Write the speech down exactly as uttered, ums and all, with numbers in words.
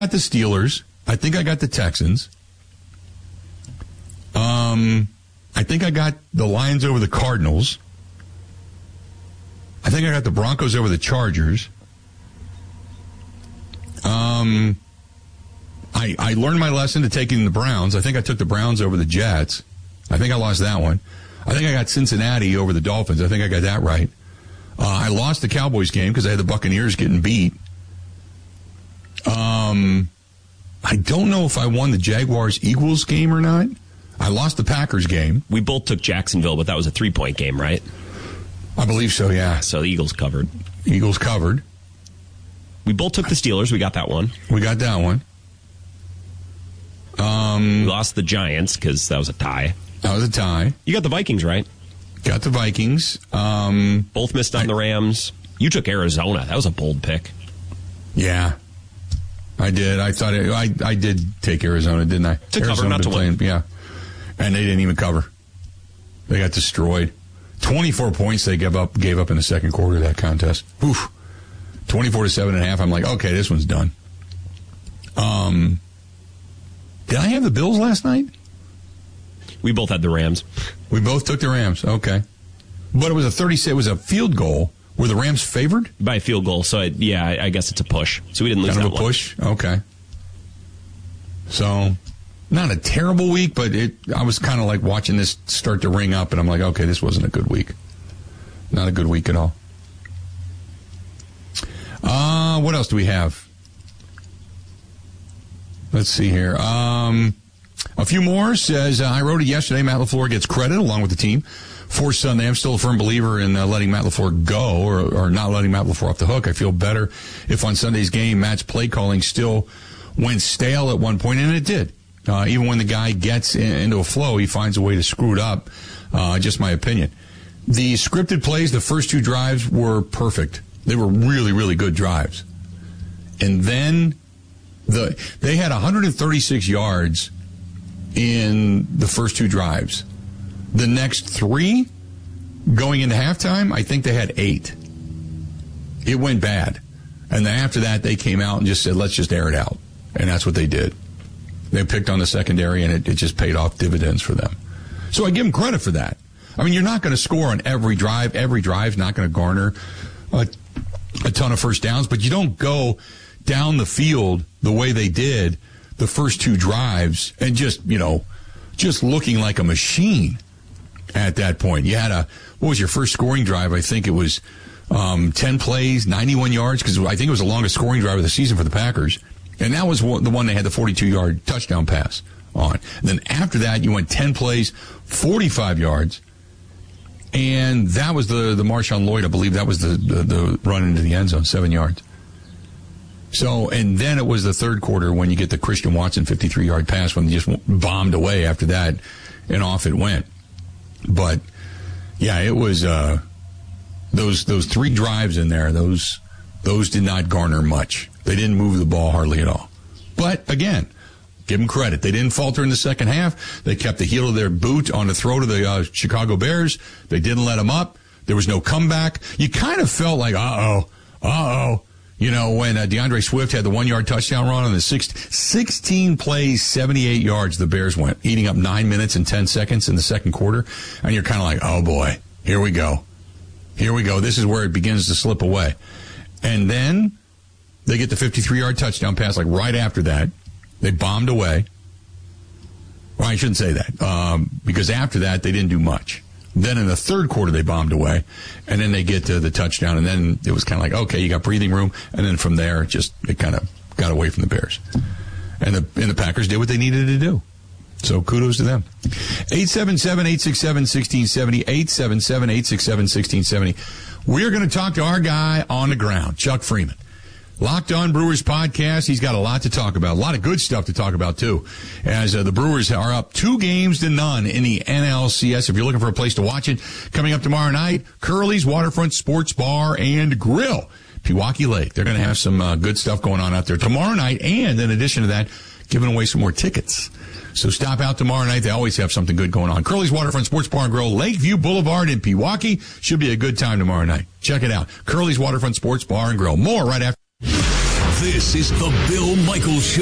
got the Steelers. I think I got the Texans. Um, I think I got the Lions over the Cardinals. I think I got the Broncos over the Chargers. Um, I I learned my lesson to taking the Browns. I think I took the Browns over the Jets. I think I lost that one. I think I got Cincinnati over the Dolphins. I think I got that right. Uh, I lost the Cowboys game because I had the Buccaneers getting beat. Um, I don't know if I won the Jaguars-Eagles game or not. I lost the Packers game. We both took Jacksonville, but that was a three-point game, right? I believe so, yeah. So the Eagles covered. Eagles covered. We both took the Steelers. We got that one. We got that one. Um, we lost the Giants because that was a tie. That was a tie. You got the Vikings, right? Got the Vikings. Um, both missed on I, the Rams. You took Arizona. That was a bold pick. Yeah. I did. I thought it, I I did take Arizona, didn't I? To Arizona cover, not to playing, win. Yeah. And they didn't even cover. They got destroyed. twenty-four points they gave up gave up in the second quarter of that contest. Oof. twenty-four to seven and a half. I'm like, okay, this one's done. Um, did I have the Bills last night? We both had the Rams. We both took the Rams. Okay. But it was a thirty. It was a field goal. Were the Rams favored? By a field goal. So, I, yeah, I, I guess it's a push. So we didn't lose kind that of a one. push? Okay. So, not a terrible week, but it. I was kind of like watching this start to ring up, and I'm like, okay, this wasn't a good week. Not a good week at all. Uh, what else do we have? Let's see here. Um, a few more. Says, uh, I wrote it yesterday. Matt LaFleur gets credit along with the team for Sunday. I'm still a firm believer in uh, letting Matt LaFleur go or, or not letting Matt LaFleur off the hook. I feel better if on Sunday's game, Matt's play calling still went stale at one point, and it did. Uh, even when the guy gets in, into a flow, he finds a way to screw it up. Uh, just my opinion. The scripted plays, the first two drives were perfect. They were really, really good drives. And then the they had one hundred thirty-six yards in the first two drives. The next three, going into halftime, I think they had eight. It went bad. And then after that, they came out and just said, let's just air it out. And that's what they did. They picked on the secondary, and it, it just paid off dividends for them. So I give them credit for that. I mean, you're not going to score on every drive. Every drive's not going to garner a, a ton of first downs, but you don't go down the field the way they did the first two drives and just, you know, just looking like a machine at that point. You had a, what was your first scoring drive? I think it was um, ten plays, ninety-one yards, because I think it was the longest scoring drive of the season for the Packers. And that was the one they had the forty-two-yard touchdown pass on. And then after that, you went ten plays, forty-five yards. And that was the, the Marshawn Lloyd, I believe that was the, the, the run into the end zone, seven yards. So, and then it was the third quarter when you get the Christian Watson fifty-three-yard pass when they just bombed away after that, and off it went. But, yeah, it was uh, those those three drives in there, those those did not garner much. They didn't move the ball hardly at all. But, again, give them credit. They didn't falter in the second half. They kept the heel of their boot on the throw to the uh, Chicago Bears. They didn't let them up. There was no comeback. You kind of felt like, uh-oh, uh-oh. You know, when uh, DeAndre Swift had the one-yard touchdown run on the six, sixteen plays, seventy-eight yards, the Bears went, eating up nine minutes and ten seconds in the second quarter. And you're kind of like, oh, boy, here we go. Here we go. This is where it begins to slip away. And then they get the fifty-three-yard touchdown pass, like right after that. They bombed away. Well, I shouldn't say that, um, because after that, they didn't do much. Then in the third quarter, they bombed away, and then they get to the touchdown, and then it was kind of like, okay, you got breathing room, and then from there, it just it kind of got away from the Bears. And the and the Packers did what they needed to do. So kudos to them. eight seven seven, eight six seven, one six seven zero, eight seven seven, eight six seven, one six seven zero. We're going to talk to our guy on the ground, Chuck Freeman. Locked On Brewers podcast. He's got a lot to talk about. A lot of good stuff to talk about, too, as uh, the Brewers are up two games to none in the N L C S. If you're looking for a place to watch it, coming up tomorrow night, Curly's Waterfront Sports Bar and Grill, Pewaukee Lake. They're going to have some uh, good stuff going on out there tomorrow night, and in addition to that, giving away some more tickets. So stop out tomorrow night. They always have something good going on. Curly's Waterfront Sports Bar and Grill, Lakeview Boulevard in Pewaukee. Should be a good time tomorrow night. Check it out. Curly's Waterfront Sports Bar and Grill. More right after. This is the Bill Michaels Show.